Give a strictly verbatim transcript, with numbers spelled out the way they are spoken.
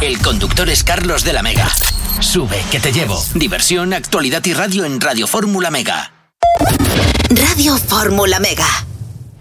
El conductor es Carlos de la Mega. Sube, que te llevo. Diversión, actualidad y radio en Radio Fórmula Mega. Radio Fórmula Mega.